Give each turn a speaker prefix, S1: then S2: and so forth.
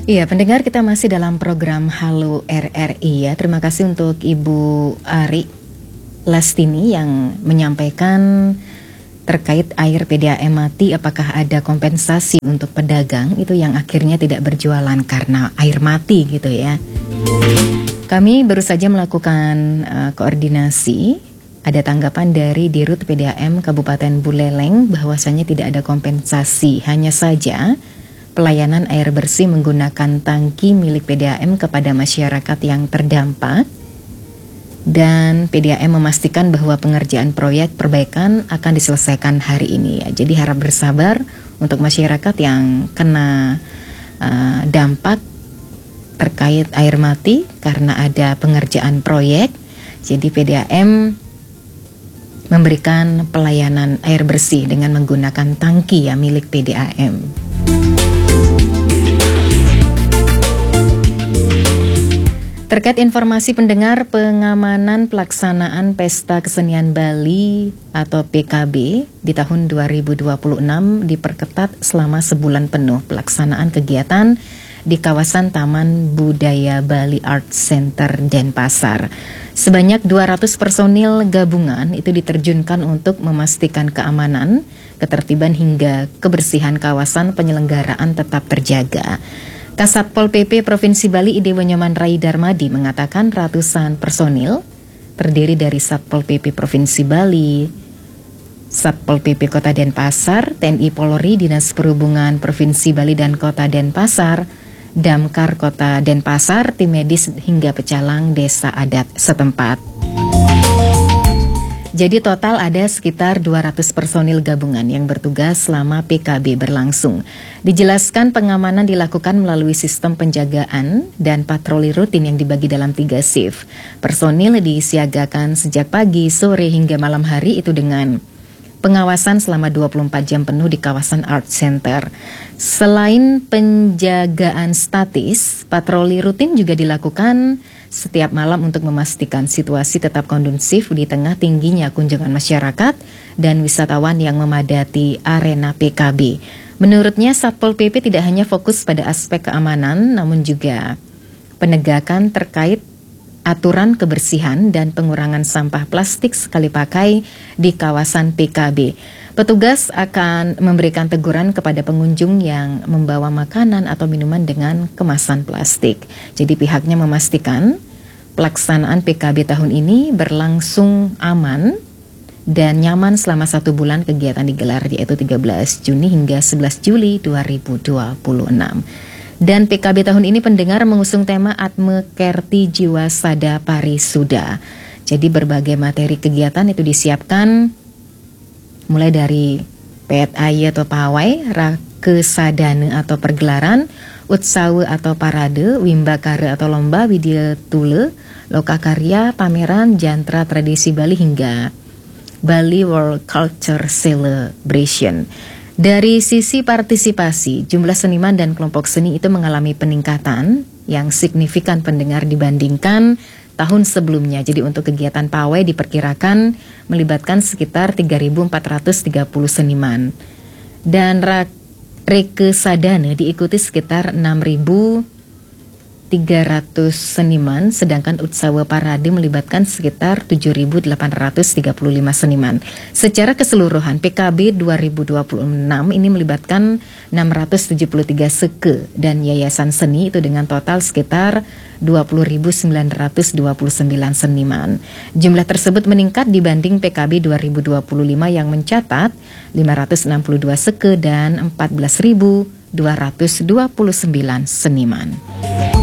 S1: Iya, pendengar, kita masih dalam program Halo RRI ya. Terima kasih untuk Ibu Ari Lastini yang menyampaikan terkait air PDAM mati, apakah ada kompensasi untuk pedagang itu yang akhirnya tidak berjualan karena air mati gitu ya. Kami baru saja melakukan koordinasi. Ada tanggapan dari Dirut PDAM Kabupaten Buleleng bahwasanya tidak ada kompensasi, hanya saja pelayanan air bersih menggunakan tangki milik PDAM kepada masyarakat yang terdampak. Dan PDAM memastikan bahwa pengerjaan proyek perbaikan akan diselesaikan hari ini ya. Jadi harap bersabar untuk masyarakat yang kena dampak terkait air mati karena ada pengerjaan proyek. Jadi PDAM memberikan pelayanan air bersih dengan menggunakan tangki ya milik PDAM. Terkait informasi pendengar, pengamanan pelaksanaan Pesta Kesenian Bali atau PKB di tahun 2026 diperketat selama sebulan penuh. Pelaksanaan kegiatan di kawasan Taman Budaya Bali Art Center Denpasar. Sebanyak 200 personil gabungan itu diterjunkan untuk memastikan keamanan, ketertiban hingga kebersihan kawasan penyelenggaraan tetap terjaga. Kasatpol PP Provinsi Bali Idewo Nyoman Rai Darmadi mengatakan ratusan personil terdiri dari Satpol PP Provinsi Bali, Satpol PP Kota Denpasar, TNI Polri, Dinas Perhubungan Provinsi Bali dan Kota Denpasar, Damkar Kota Denpasar, tim medis hingga pecalang desa adat setempat. Jadi total ada sekitar 200 personil gabungan yang bertugas selama PKB berlangsung. Dijelaskan pengamanan dilakukan melalui sistem penjagaan dan patroli rutin yang dibagi dalam 3 shift. Personil disiagakan sejak pagi, sore hingga malam hari itu dengan pengawasan selama 24 jam penuh di kawasan Art Center. Selain penjagaan statis, patroli rutin juga dilakukan setiap malam untuk memastikan situasi tetap kondusif di tengah tingginya kunjungan masyarakat dan wisatawan yang memadati arena PKB. Menurutnya, Satpol PP tidak hanya fokus pada aspek keamanan, namun juga penegakan terkait aturan kebersihan dan pengurangan sampah plastik sekali pakai di kawasan PKB. Petugas akan memberikan teguran kepada pengunjung yang membawa makanan atau minuman dengan kemasan plastik. Jadi pihaknya memastikan pelaksanaan PKB tahun ini berlangsung aman dan nyaman selama 1 bulan kegiatan digelar, yaitu 13 Juni hingga 11 Juli 2026. Dan PKB tahun ini pendengar mengusung tema Atme Kerti Jiwa Sada Parisuda. Jadi berbagai materi kegiatan itu disiapkan mulai dari PETAI atau pawai, Rakesadana atau pergelaran, Utsawe atau parade, Wimbakara atau lomba, Widya Tule, Lokakarya, pameran, jantra tradisi Bali hingga Bali World Culture Celebration. Dari sisi partisipasi, jumlah seniman dan kelompok seni itu mengalami peningkatan yang signifikan pendengar dibandingkan tahun sebelumnya. Jadi untuk kegiatan pawai diperkirakan melibatkan sekitar 3.430 seniman. Dan Rakesadana diikuti sekitar 6.300 seniman, sedangkan Utsawa Parade melibatkan sekitar 7.835 seniman. Secara keseluruhan, PKB 2026 ini melibatkan 673 seke dan yayasan seni itu dengan total sekitar 20.929 seniman. Jumlah tersebut meningkat dibanding PKB 2025 yang mencatat 562 seke dan 14.229 seniman.